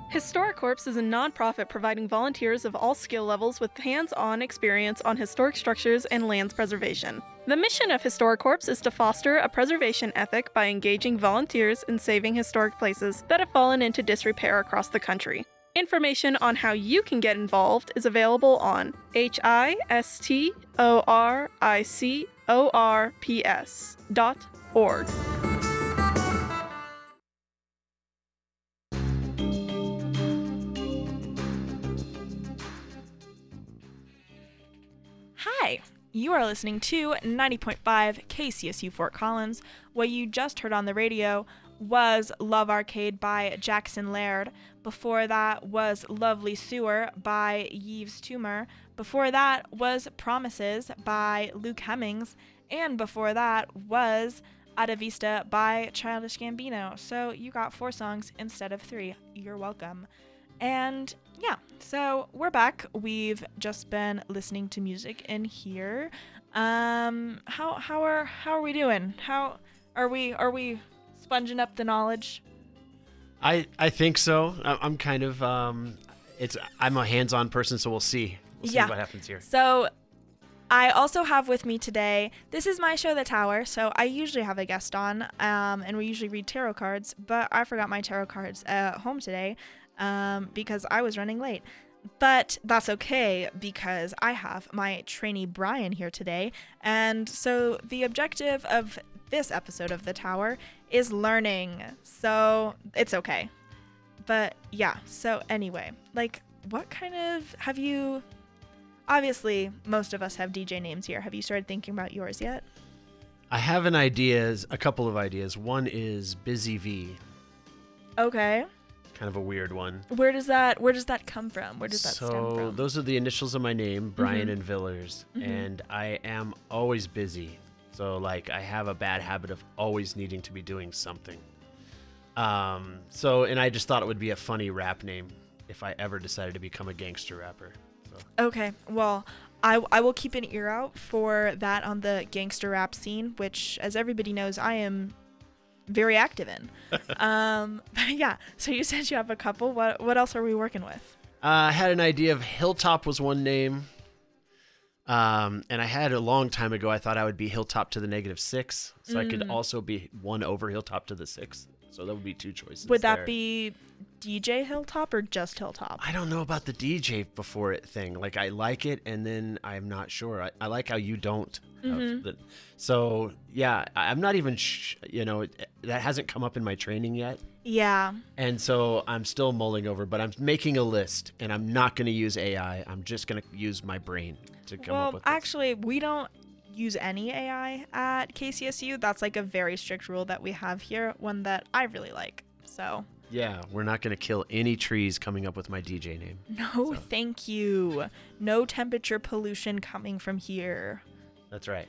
HistoriCorps is a nonprofit providing volunteers of all skill levels with hands-on experience on historic structures and lands preservation. The mission of HistoriCorps is to foster a preservation ethic by engaging volunteers in saving historic places that have fallen into disrepair across the country. Information on how you can get involved is available on historicorps.org. Hi, you are listening to 90.5 KCSU Fort Collins. What you just heard on the radio was Love Arcade by Jackson Laird. Before that was Lovely Sewer by Yves Tumor. Before that was Promises by Luke Hemmings. And before that was Ada Vista by Childish Gambino. So you got 4 songs instead of 3. You're welcome. And yeah, so we're back. We've just been listening to music in here. How are we doing? How are we sponging up the knowledge? I think so. I'm kind of I'm a hands-on person, so we'll see. We'll see what happens here. So I also have with me today, this is my show, The Tower, so I usually have a guest on, and we usually read tarot cards, but I forgot my tarot cards at home today. Because I was running late. But that's okay because I have my trainee Brian here today. And so the objective of this episode of The Tower is learning. So it's okay. But yeah, so anyway, like what kind of obviously most of us have DJ names here. Have you started thinking about yours yet? I have a couple of ideas. One is Busy V. Okay. Kind of a weird one. Where does that come from? Where does that stem from? So those are the initials of my name, Brian and Villers, and I am always busy. So like I have a bad habit of always needing to be doing something. And I just thought it would be a funny rap name if I ever decided to become a gangster rapper. So. Okay, well, I will keep an ear out for that on the gangster rap scene, which, as everybody knows, I am very active in. But yeah, so you said you have a couple. What else are we working with? I had an idea of Hilltop was one name. And I had a long time ago, I thought I would be Hilltop to the -6. So I could also be 1 over Hilltop to the 6. So that would be 2 choices. Would that be DJ Hilltop or just Hilltop? I don't know about the DJ before it thing. Like I like it, and then I'm not sure. I like how you don't. So yeah, I'm not even. That hasn't come up in my training yet. Yeah. And so I'm still mulling over, but I'm making a list, and I'm not going to use AI. I'm just going to use my brain to come up with. Well, actually, we don't use any AI at KCSU. That's like a very strict rule that we have here, one that I really like. So yeah, we're not going to kill any trees coming up with my DJ name. No, thank you. No temperature pollution coming from here. That's right.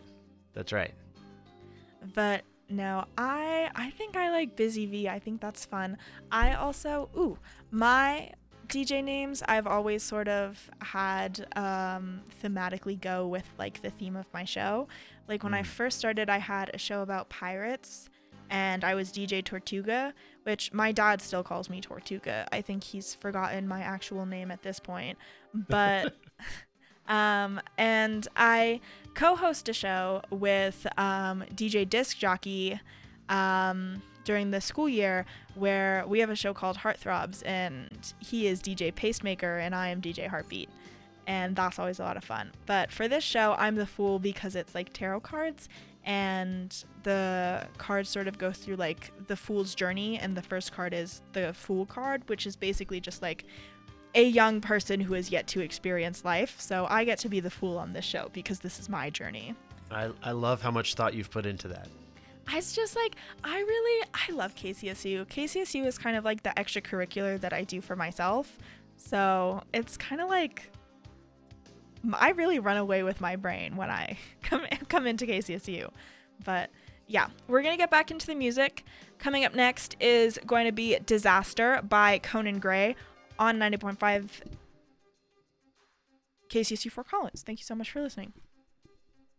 But no, I think I like Busy V. I think that's fun. I also, my DJ names, I've always sort of had thematically go with like the theme of my show. Like when I first started, I had a show about pirates, and I was DJ Tortuga, which my dad still calls me Tortuga. I think he's forgotten my actual name at this point. But and I co-host a show with DJ Disc Jockey during the school year, where we have a show called Heartthrobs, and he is DJ Pacemaker and I am DJ Heartbeat, and that's always a lot of fun. But for this show, I'm the Fool because it's like tarot cards, and the cards sort of go through like the Fool's journey, and the first card is the Fool card, which is basically just like a young person who has yet to experience life. So I get to be the Fool on this show because this is my journey. I love how much thought you've put into that. It's just like, I love KCSU. KCSU is kind of like the extracurricular that I do for myself. So it's kind of like, I really run away with my brain when I come into KCSU. But yeah, we're going to get back into the music. Coming up next is going to be Disaster by Conan Gray on 90.5 KCSU Fort Collins. Thank you so much for listening.